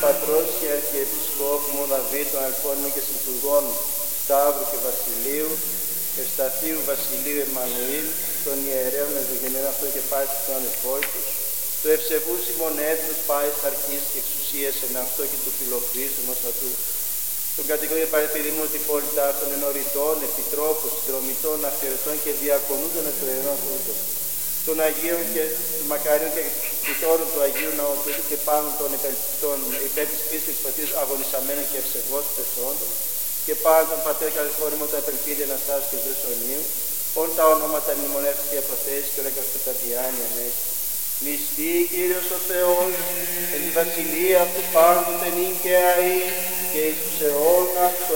πατρός και Αρχιεπισκόπου Μοναβήτων, Αλφώνων και Συλλουργών Σταύρου και Βασιλείου, Ευσταθείου Βασιλείου Εμμανουήλ, των ιερέων Ευδοκενών αυτών και πάσης των ανεπόητους, του ευσεβού ημών έθνους πάσης αρχής και εξουσίας εν αυτό και του φιλοχρήστου μας αυτού, των κατηγορία παρεπιδημού ότι πόλη ταύτων ενωρητών, επιτρόπων, συνδρομητών, αφιερωτών και διακονούντων εκ των ιερών αυτών, των Αγίων και των Μακαρίων και επιτόρων του Αγίου Ναού τούτου και πάνω των υπέρ της πίστης της πατήρας αγωνισαμένων και ευσεβώς πεσόντων, και πάνω των πατέρων και αδελφών ημών τα επελπίδη Αναστάσεως και ζωής αιωνίου, όν τα ονόματα μνημονεύσεις και προθέσεις και ονέκας και τα διάνοια μέση. Μυστή Κύριος ο Θεός, εν τη βασιλεία του πάντου τενήν και αΐ, και εις τους αιώνας των